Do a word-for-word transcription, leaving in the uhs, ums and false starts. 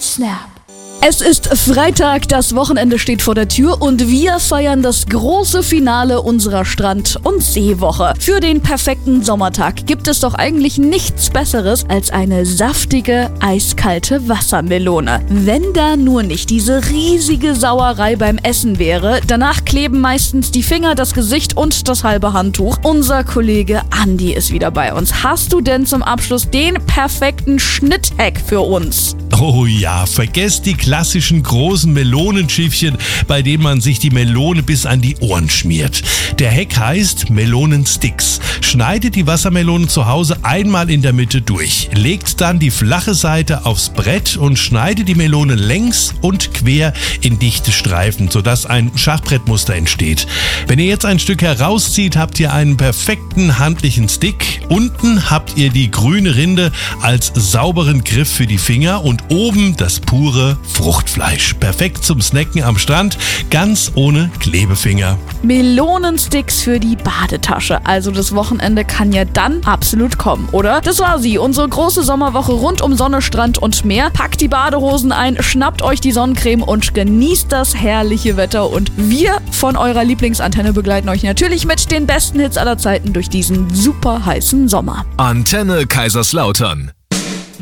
Snap. Es ist Freitag, das Wochenende steht vor der Tür und wir feiern das große Finale unserer Strand- und Seewoche. Für den perfekten Sommertag gibt es doch eigentlich nichts Besseres als eine saftige, eiskalte Wassermelone. Wenn da nur nicht diese riesige Sauerei beim Essen wäre, danach kleben meistens die Finger, das Gesicht und das halbe Handtuch. Unser Kollege Andi ist wieder bei uns. Hast du denn zum Abschluss den perfekten Schnitthack für uns? Oh ja, vergesst die klassischen großen Melonenschiffchen, bei denen man sich die Melone bis an die Ohren schmiert. Der Hack heißt Melonensticks. Schneidet die Wassermelone zu Hause einmal in der Mitte durch, legt dann die flache Seite aufs Brett und schneidet die Melone längs und quer in dichte Streifen, sodass ein Schachbrettmuster entsteht. Wenn ihr jetzt ein Stück herauszieht, habt ihr einen perfekten handlichen Stick. Unten habt ihr die grüne Rinde als sauberen Griff für die Finger und oben das pure Fruchtfleisch. Perfekt zum Snacken am Strand, ganz ohne Klebefinger. Melonensticks für die Badetasche. Also das Wochenende kann ja dann absolut kommen, oder? Das war sie, unsere große Sommerwoche rund um Sonne, Strand und Meer. Packt die Badehosen ein, schnappt euch die Sonnencreme und genießt das herrliche Wetter. Und wir von eurer Lieblingsantenne begleiten euch natürlich mit den besten Hits aller Zeiten durch diesen super heißen Sommer. Antenne Kaiserslautern.